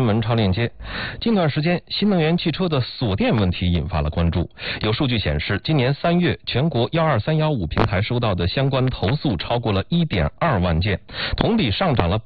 新闻超链接。近段时间，新能源汽车的锁电问题引发了关注。有数据显示，今年3月，全国12315平台收到的相关投诉超过了1.2万件，同比上涨了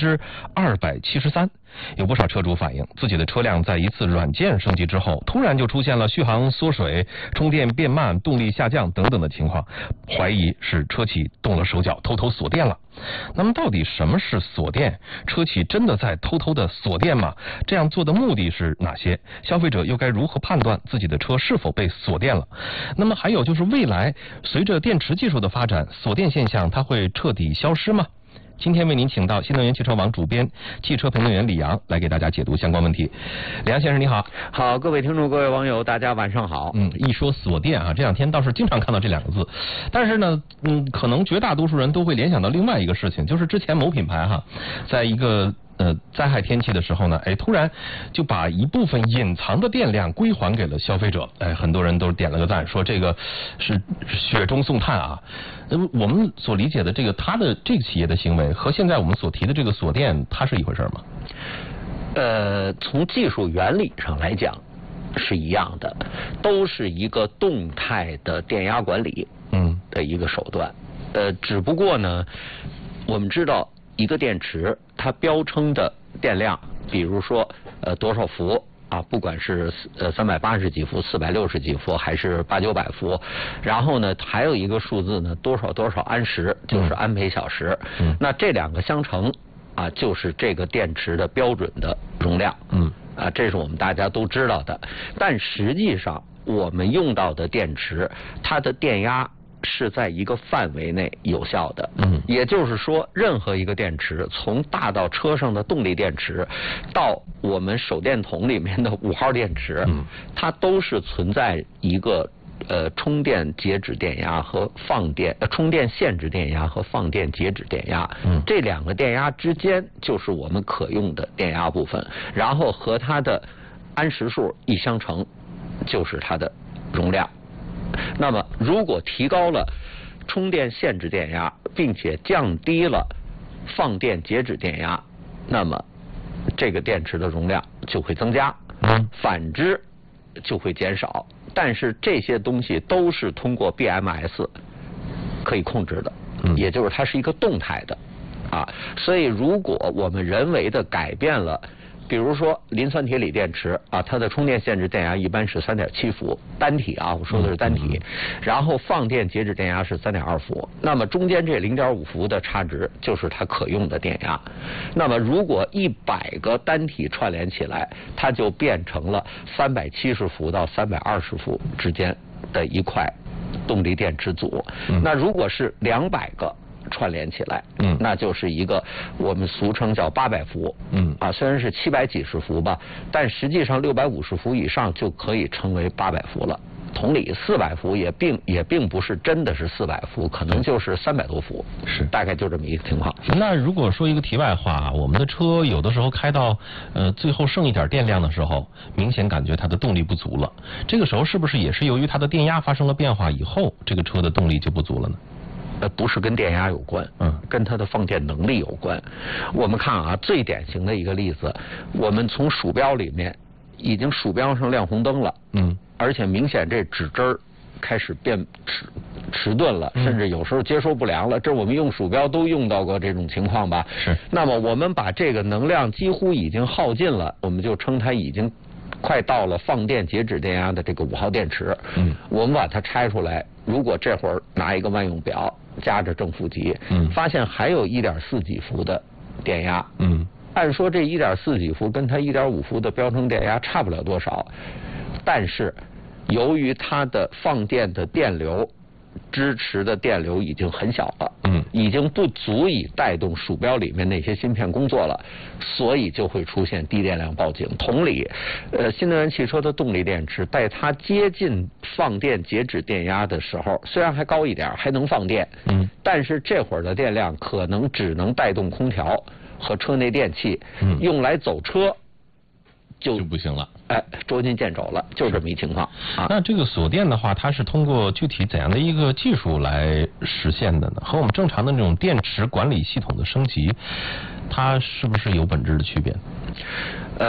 273%。有不少车主反映，自己的车辆在一次软件升级之后，突然就出现了续航缩水、充电变慢、动力下降等等的情况，怀疑是车企动了手脚，偷偷锁电了。那么到底什么是锁电？车企真的在偷偷的锁电吗？这样做的目的是哪些？消费者又该如何判断自己的车是否被锁电了？那么还有就是未来随着电池技术的发展，锁电现象它会彻底消失吗？今天为您请到新能源汽车网主编、汽车评论员李阳来给大家解读相关问题。李阳先生你好。 好，各位听众、各位网友，大家晚上好。 一说锁电啊，这两天倒是经常看到这两个字，但是呢，可能绝大多数人都会联想到另外一个事情，就是之前某品牌在一个灾害天气的时候呢，突然就把一部分隐藏的电量归还给了消费者，很多人都点了个赞，说这个是雪中送炭啊。我们所理解的这个它的这个企业的行为和现在我们所提的这个锁电，它是一回事吗？ 从技术原理上来讲是一样的，都是一个动态的电压管理的一个手段。只不过呢，我们知道一个电池它标称的电量，比如说多少伏啊，不管是380几伏、460几伏，还是800、900伏，然后呢还有一个数字呢，多少多少安时，就是安培小时。那这两个相乘啊，就是这个电池的标准的容量。这是我们大家都知道的。但实际上我们用到的电池，它的电压是在一个范围内有效的。也就是说，任何一个电池，从大到车上的动力电池，到我们手电筒里面的5号电池，它都是存在一个充电截止电压和放电充电限制电压和放电截止电压。这两个电压之间就是我们可用的电压部分，然后和它的安时数一相乘，就是它的容量。那么如果提高了充电限制电压，并且降低了放电截止电压，那么这个电池的容量就会增加，反之就会减少。但是这些东西都是通过 BMS 可以控制的，也就是它是一个动态的啊。所以如果我们人为的改变了，比如说磷酸铁锂电池啊，它的充电限制电压一般是3.7伏单体啊，我说的是单体，然后放电截止电压是3.2伏，那么中间这0.5伏的差值就是它可用的电压。那么如果100个单体串联起来，它就变成了370伏到320伏之间的一块动力电池组。那如果是200个串联起来，那就是一个我们俗称叫800伏，虽然是700几十伏吧，但实际上650伏以上就可以称为800伏了。同理，400伏也并不是真的是400伏，可能就是300多伏，是大概就这么一个情况。 那如果说一个题外话，我们的车有的时候开到最后剩一点电量的时候，明显感觉它的动力不足了，这个时候是不是也是由于它的电压发生了变化以后，这个车的动力就不足了呢？ 不是跟电压有关，跟它的放电能力有关。我们看啊，最典型的一个例子，我们从鼠标里面已经鼠标上亮红灯了，而且明显这指针开始变迟钝了，甚至有时候接收不良了。这我们用鼠标都用到过这种情况吧？是。那么我们把这个能量几乎已经耗尽了，我们就称它已经快到了放电截止电压的这个5号电池。我们把它拆出来，如果这会儿拿一个万用表夹着正负极，发现还有1.4几伏的电压。按说这1.4几伏跟它1.5伏的标称电压差不了多少，但是由于它的放电的电流支持的电流已经很小了，已经不足以带动鼠标里面那些芯片工作了，所以就会出现低电量报警。同理，新能源汽车的动力电池在它接近放电截止电压的时候，虽然还高一点，还能放电，但是这会儿的电量可能只能带动空调和车内电器，用来走车就不行了， 捉襟见肘了，就这么一情况啊。 那这个锁电的话，它是通过具体怎样的一个技术来实现的呢？和我们正常的那种电池管理系统的升级，它是不是有本质的区别？